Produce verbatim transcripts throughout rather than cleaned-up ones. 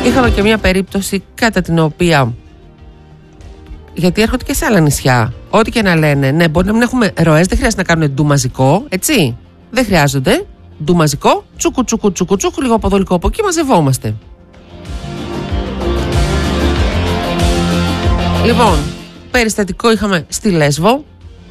Είχαμε και μια περίπτωση κατά την οποία, γιατί έρχονται και σε άλλα νησιά, ό,τι και να λένε, ναι, μπορεί να μην έχουμε ροές, δεν χρειάζεται να κάνουν ντου μαζικό, έτσι. Δεν χρειάζονται ντου μαζικό, τσούκου τσούκου τσούκου τσούκου, λίγο από εδώ, λίγο από εκεί, μαζευόμαστε. Λοιπόν, περιστατικό είχαμε στη Λέσβο.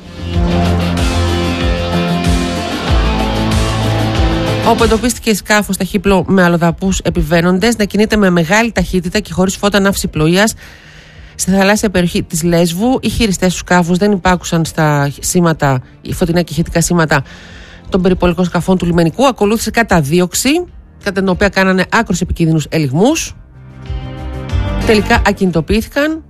Όπου εντοπίστηκε σκάφος ταχύπλο με αλλοδαπούς επιβαίνοντες να κινείται με μεγάλη ταχύτητα και χωρίς φώτα ναυσιπλοείας στη θαλάσσια περιοχή της Λέσβου. Οι χειριστές του σκάφους δεν υπάκουσαν στα σήματα, φωτεινά και ηχητικά σήματα των περιπολικών σκαφών του λιμενικού. Ακολούθησε καταδίωξη, κατά την οποία κάνανε άκρως επικίνδυνους ελιγμούς. Τελικά ακινητοποιήθηκαν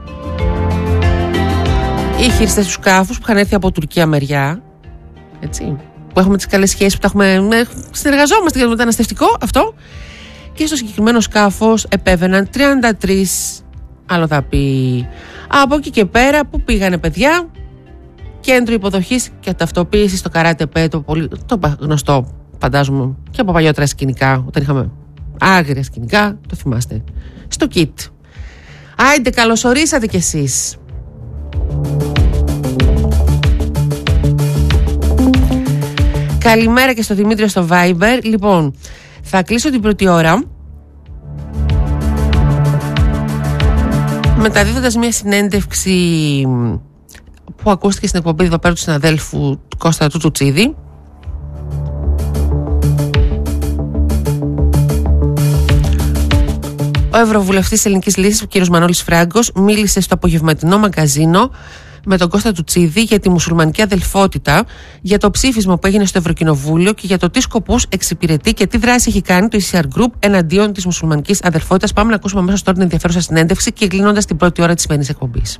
οι χειριστές του σκάφους που είχαν έρθει από Τουρκία μεριά, έτσι, που έχουμε τις καλές σχέσεις, που τα έχουμε, ναι, συνεργαζόμαστε για το μεταναστευτικό αυτό, και στο συγκεκριμένο σκάφος επέβαιναν τριάντα τρεις αλλοδαποί. Από εκεί και πέρα που πήγανε παιδιά, κέντρο υποδοχής και ταυτοποίησης στο Καράτεπέ, το, πολύ, το γνωστό φαντάζομαι και από παλιότερα σκηνικά, όταν είχαμε άγρια σκηνικά, το θυμάστε, στο κιτ. Άιντε, καλωσορίσατε κι εσείς. Καλημέρα και στο Δημήτριο στο Viber. Λοιπόν, θα κλείσω την πρώτη ώρα μεταδίδοντας μια συνέντευξη που ακούστηκε στην εκπομπή εδώ πέρα του συναδέλφου Κώστα του Τσούτσιδη. Ο Ευρωβουλευτής Ελληνικής Λύσης, ο κ. Μανώλης Φράγκος, μίλησε στο απογευματινό μαγκαζίνο με τον Κώστα Τουτσίδη για τη μουσουλμανική αδελφότητα, για το ψήφισμα που έγινε στο Ευρωκοινοβούλιο και για το τι σκοπούς εξυπηρετεί και τι δράση έχει κάνει το ι σι αρ Group εναντίον της μουσουλμανικής αδελφότητας. Πάμε να ακούσουμε αμέσως τώρα την ενδιαφέρουσα συνέντευξη και κλείνοντας την πρώτη ώρα της σημερινής εκπομπής.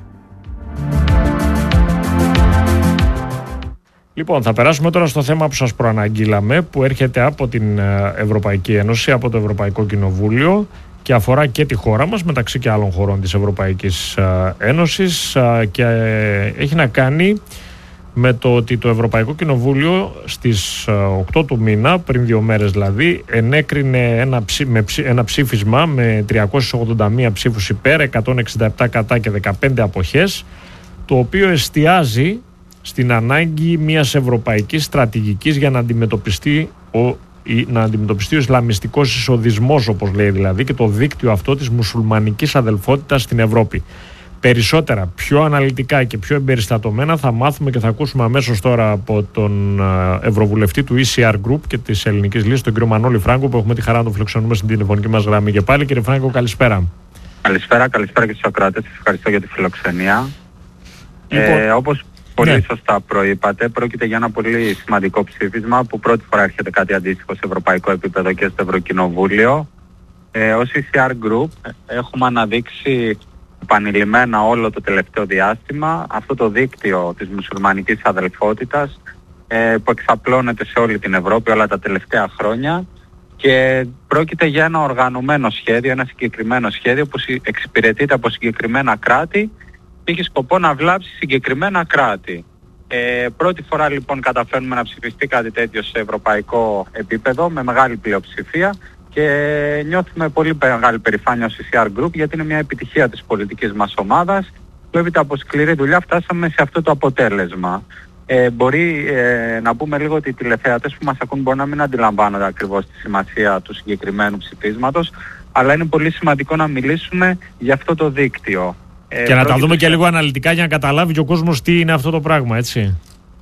Λοιπόν, θα περάσουμε τώρα στο θέμα που σας προαναγγείλαμε, που έρχεται από την Ευρωπαϊκή Ένωση, από το Ευρωπαϊκό Κοινοβούλιο, και αφορά και τη χώρα μας, μεταξύ και άλλων χωρών της Ευρωπαϊκής Ένωσης, και έχει να κάνει με το ότι το Ευρωπαϊκό Κοινοβούλιο στις οκτώ του μήνα, πριν δύο μέρες δηλαδή, ενέκρινε ένα, ψή, με ψή, ένα ψήφισμα με τριακόσιες ογδόντα μία ψήφους υπέρ, εκατόν εξήντα επτά κατά και δεκαπέντε αποχές, το οποίο εστιάζει στην ανάγκη μιας ευρωπαϊκής στρατηγικής για να αντιμετωπιστεί ο ή να αντιμετωπιστεί ο Ισλαμιστικός εισοδισμός, όπως λέει δηλαδή, και το δίκτυο αυτό της μουσουλμανικής αδελφότητας στην Ευρώπη. Περισσότερα, πιο αναλυτικά και πιο εμπεριστατωμένα θα μάθουμε και θα ακούσουμε αμέσως τώρα από τον Ευρωβουλευτή του ι σι αρ Group και της Ελληνικής Λύσης, τον κύριο Μανώλη Φράγκο, που έχουμε τη χαρά να τον φιλοξενούμε στην τηλεφωνική μας γραμμή. Και πάλι, κύριε Φράγκο, καλησπέρα. Καλησπέρα, καλησπέρα και στους ακροατές. Ευχαριστώ για τη φιλοξενία. Λοιπόν, ε, όπως πολύ ναι. σωστά προείπατε, πρόκειται για ένα πολύ σημαντικό ψήφισμα που πρώτη φορά έρχεται κάτι αντίστοιχο σε ευρωπαϊκό επίπεδο και στο Ευρωκοινοβούλιο. Ε, ως ι σι αρ Group έχουμε αναδείξει επανειλημμένα όλο το τελευταίο διάστημα αυτό το δίκτυο της μουσουλμανικής αδελφότητας ε, που εξαπλώνεται σε όλη την Ευρώπη όλα τα τελευταία χρόνια, και πρόκειται για ένα οργανωμένο σχέδιο, ένα συγκεκριμένο σχέδιο που εξυπηρετείται από συγκεκριμένα κράτη και έχει σκοπό να βλάψει συγκεκριμένα κράτη. Ε, πρώτη φορά λοιπόν καταφέρνουμε να ψηφιστεί κάτι τέτοιο σε ευρωπαϊκό επίπεδο με μεγάλη πλειοψηφία, και νιώθουμε πολύ μεγάλη περηφάνεια ως ι σι αρ Group, γιατί είναι μια επιτυχία της πολιτικής μας ομάδας που έπειτα από σκληρή δουλειά φτάσαμε σε αυτό το αποτέλεσμα. Ε, μπορεί ε, να πούμε λίγο ότι οι τηλεθεατές που μας ακούν μπορεί να μην αντιλαμβάνονται ακριβώς τη σημασία του συγκεκριμένου ψηφίσματος, αλλά είναι πολύ σημαντικό να μιλήσουμε για αυτό το δίκτυο. Ε, και να τα δούμε και λίγο αναλυτικά για να καταλάβει και ο κόσμος τι είναι αυτό το πράγμα, έτσι.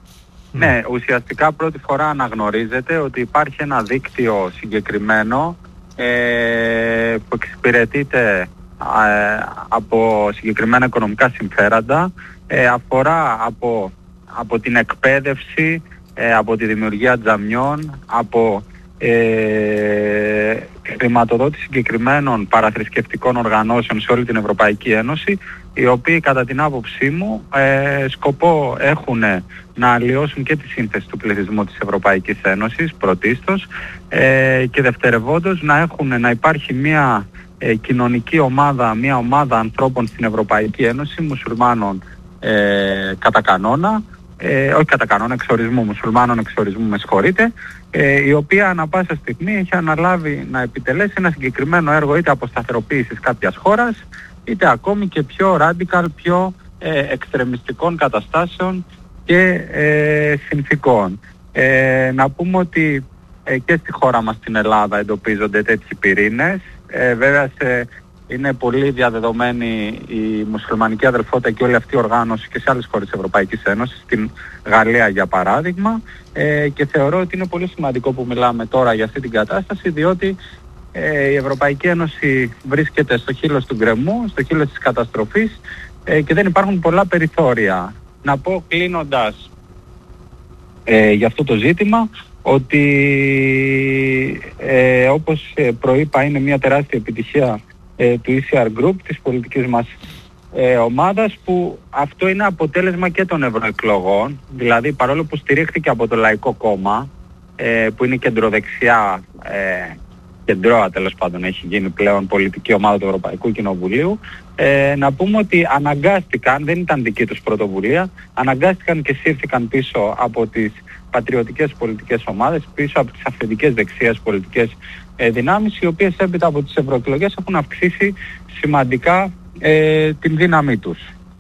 Ναι, ουσιαστικά πρώτη φορά αναγνωρίζεται ότι υπάρχει ένα δίκτυο συγκεκριμένο ε, που εξυπηρετείται ε, από συγκεκριμένα οικονομικά συμφέροντα, ε, αφορά από, από την εκπαίδευση, ε, από τη δημιουργία τζαμιών, από ε, χρηματοδότηση συγκεκριμένων παραθρησκευτικών οργανώσεων σε όλη την Ευρωπαϊκή Ένωση, οι οποίοι κατά την άποψή μου ε, σκοπό έχουν να αλλοιώσουν και τη σύνθεση του πληθυσμού της Ευρωπαϊκής Ένωσης πρωτίστως, ε, και δευτερευόντως να έχουν, να υπάρχει μια ε, κοινωνική ομάδα, μια ομάδα ανθρώπων στην Ευρωπαϊκή Ένωση, μουσουλμάνων ε, κατά κανόνα, ε, όχι κατά κανόνα εξορισμού, μουσουλμάνων εξορισμού με συγχωρείτε, ε, η οποία ανα πάσα στιγμή έχει αναλάβει να επιτελέσει ένα συγκεκριμένο έργο είτε αποσταθεροποίησης κάποιας χώρας, είτε ακόμη και πιο radical, πιο ε, εξτρεμιστικών καταστάσεων και ε, συνθήκων. Ε, να πούμε ότι ε, και στη χώρα μας στην Ελλάδα εντοπίζονται τέτοιοι πυρήνες. Ε, βέβαια σε, είναι πολύ διαδεδομένη η μουσουλμανική αδερφότητα και όλη αυτή η οργάνωση και σε άλλες χώρες της Ευρωπαϊκής Ένωσης, στην Γαλλία για παράδειγμα, ε, και θεωρώ ότι είναι πολύ σημαντικό που μιλάμε τώρα για αυτή την κατάσταση, διότι ε, η Ευρωπαϊκή Ένωση βρίσκεται στο χείλος του γκρεμού, στο χείλος της καταστροφής ε, και δεν υπάρχουν πολλά περιθώρια. Να πω κλείνοντας ε, για αυτό το ζήτημα ότι ε, όπως προείπα είναι μια τεράστια επιτυχία ε, του ι σι αρ Group, της πολιτικής μας ε, ομάδας, που αυτό είναι αποτέλεσμα και των ευρωεκλογών, δηλαδή παρόλο που στηρίχθηκε από το Λαϊκό Κόμμα ε, που είναι κεντροδεξιά, ε, κεντρώα τέλος πάντων έχει γίνει πλέον πολιτική ομάδα του Ευρωπαϊκού Κοινοβουλίου, ε, να πούμε ότι αναγκάστηκαν, δεν ήταν δική τους πρωτοβουλία, αναγκάστηκαν και σύρθηκαν πίσω από τις πατριωτικές πολιτικές ομάδες, πίσω από τις αυθεντικές δεξιές πολιτικές ε, δυνάμεις, οι οποίες έπειτα από τις ευρωεκλογές έχουν αυξήσει σημαντικά ε, την δύναμή τους.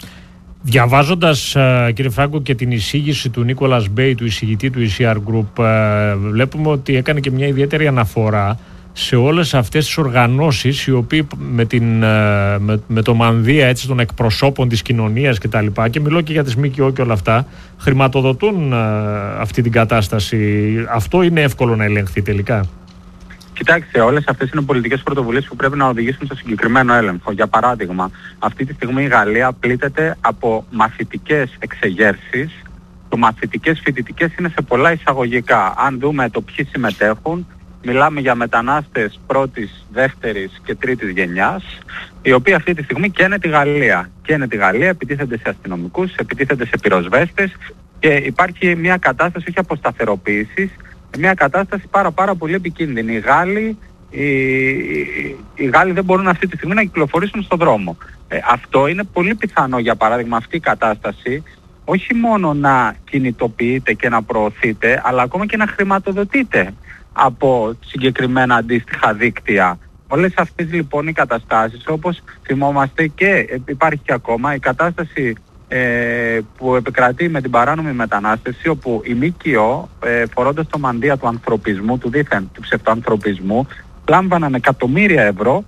Διαβάζοντας, κύριε Φράγκο, και την εισήγηση του Νίκολας Μπέι, του εισηγητή του ι σι αρ Group, βλέπουμε ότι έκανε και μια ιδιαίτερη αναφορά σε όλες αυτές τις οργανώσεις οι οποίοι με, την, με, με το μανδύα έτσι, των εκπροσώπων της κοινωνίας και τα λοιπά, και μιλώ και για τις ΜΚΟ και όλα αυτά, χρηματοδοτούν αυτή την κατάσταση. Αυτό είναι εύκολο να ελεγχθεί τελικά? Κοιτάξτε, όλες αυτές είναι πολιτικές πρωτοβουλίες που πρέπει να οδηγήσουν στο συγκεκριμένο έλεγχο. Για παράδειγμα, αυτή τη στιγμή η Γαλλία πλήττεται από μαθητικές εξεγέρσεις. Το μαθητικές φοιτητικές είναι σε πολλά εισαγωγικά. Αν δούμε το ποιοι συμμετέχουν, μιλάμε για μετανάστες πρώτης, δεύτερης και τρίτης γενιάς, οι οποίοι αυτή τη στιγμή καίνε τη Γαλλία. Καίνε τη Γαλλία, επιτίθενται σε αστυνομικούς, επιτίθενται σε πυροσβέστες και υπάρχει μια κατάσταση όχι αποσταθεροποίησης, μια κατάσταση πάρα πάρα πολύ επικίνδυνη. Οι Γάλλοι, οι, οι, οι Γάλλοι δεν μπορούν αυτή τη στιγμή να κυκλοφορήσουν στον δρόμο. Ε, αυτό είναι πολύ πιθανό, για παράδειγμα, αυτή η κατάσταση όχι μόνο να κινητοποιείται και να προωθείται, αλλά ακόμα και να χρηματοδοτείται από συγκεκριμένα αντίστοιχα δίκτυα. Όλες αυτές λοιπόν οι καταστάσεις, όπως θυμόμαστε, και υπάρχει και ακόμα η κατάσταση ε, που επικρατεί με την παράνομη μετανάστευση, όπου οι ΜΚΟ, ε, φορώντας το μανδύα του ανθρωπισμού, του δίθεν του ψευτοανθρωπισμού, λάμβαναν εκατομμύρια ευρώ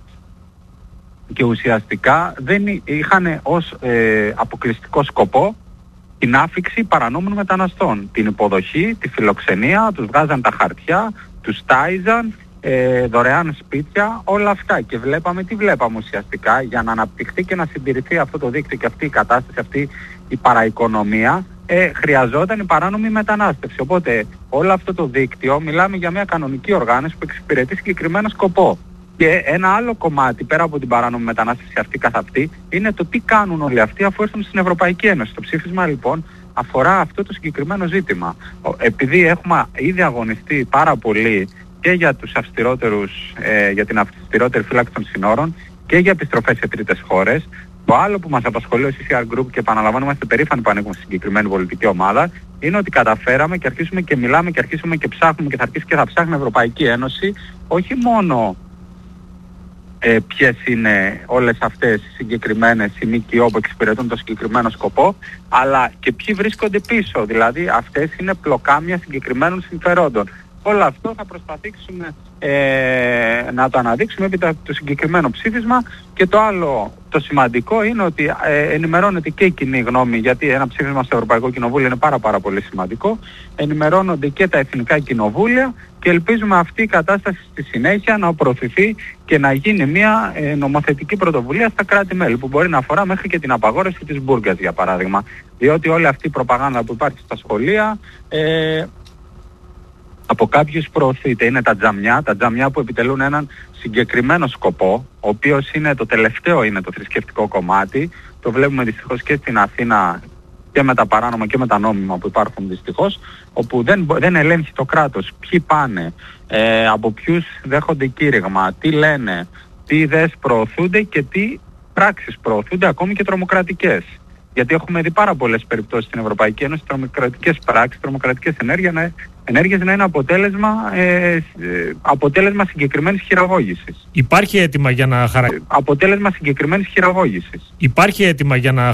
και ουσιαστικά δεν είχαν ως ε, αποκλειστικό σκοπό την άφιξη παρανόμων μεταναστών, την υποδοχή, τη φιλοξενία, τους βγάζαν τα χαρτιά, τους τάιζαν, ε, δωρεάν σπίτια, όλα αυτά. Και βλέπαμε τι βλέπαμε ουσιαστικά, για να αναπτυχθεί και να συντηρηθεί αυτό το δίκτυο και αυτή η κατάσταση, αυτή η παραοικονομία, ε, χρειαζόταν η παράνομη μετανάστευση. Οπότε όλο αυτό το δίκτυο, μιλάμε για μια κανονική οργάνωση που εξυπηρετεί συγκεκριμένο σκοπό. Και ένα άλλο κομμάτι, πέρα από την παράνομη μετανάστευση αυτή καθ' αυτή, είναι το τι κάνουν όλοι αυτοί αφού έρθουν στην Ευρωπαϊκή Ένωση. Το ψήφισμα λοιπόν αφορά αυτό το συγκεκριμένο ζήτημα. Επειδή έχουμε ήδη αγωνιστεί πάρα πολύ και για τους αυστηρότερους, ε, για την αυστηρότερη φύλαξη των συνόρων και για επιστροφές σε τρίτες χώρες, το άλλο που μας απασχολεί ως ι σι αρ Group, και επαναλαμβάνω, είμαστε περήφανοι που ανήκουμε στη συγκεκριμένη πολιτική ομάδα, είναι ότι καταφέραμε και αρχίσουμε και μιλάμε και αρχίσουμε και ψάχνουμε και θα αρχίσει και θα ψάχνει η Ευρωπαϊκή Ένωση όχι μόνο Ε, ποιες είναι όλες αυτές οι συγκεκριμένες οι ΜΚΟ που εξυπηρετούν το συγκεκριμένο σκοπό, αλλά και ποιοι βρίσκονται πίσω. Δηλαδή αυτές είναι πλοκάμια συγκεκριμένων συμφερόντων. Όλο αυτό θα προσπαθήσουμε ε, να το αναδείξουμε επί το συγκεκριμένο ψήφισμα. Και το άλλο το σημαντικό είναι ότι ε, ενημερώνεται και η κοινή γνώμη, γιατί ένα ψήφισμα στο Ευρωπαϊκό Κοινοβούλιο είναι πάρα πάρα πολύ σημαντικό. Ενημερώνονται και τα εθνικά κοινοβούλια και ελπίζουμε αυτή η κατάσταση στη συνέχεια να προωθηθεί και να γίνει μια ε, νομοθετική πρωτοβουλία στα κράτη-μέλη, που μπορεί να αφορά μέχρι και την απαγόρευση της μπουρκας, για παράδειγμα. Διότι όλη αυτή η προπαγάνδα που υπάρχει στα σχολεία ε, από κάποιους προωθείται. Είναι τα τζαμιά, τα τζαμιά που επιτελούν έναν συγκεκριμένο σκοπό, ο οποίος είναι το τελευταίο, είναι το θρησκευτικό κομμάτι. Το βλέπουμε δυστυχώς και στην Αθήνα και με τα παράνομα και με τα νόμιμα που υπάρχουν δυστυχώς, όπου δεν, δεν ελέγχει το κράτος ποιοι πάνε, ε, από ποιους δέχονται κήρυγμα, τι λένε, τι ιδέες προωθούνται και τι πράξεις προωθούνται, ακόμη και τρομοκρατικές. Γιατί έχουμε δει πάρα πολλές περιπτώσεις στην Ευρωπαϊκή Ένωση, τρομοκρατικές πράξεις, τρομοκρατικές ενέργειες να, ενέργειες να είναι αποτέλεσμα, ε, αποτέλεσμα συγκεκριμένης χειραγώγησης. Υπάρχει αίτημα για να χαρα... αποτέλεσμα συγκεκριμένης χειραγώγησης. Υπάρχει αίτημα για να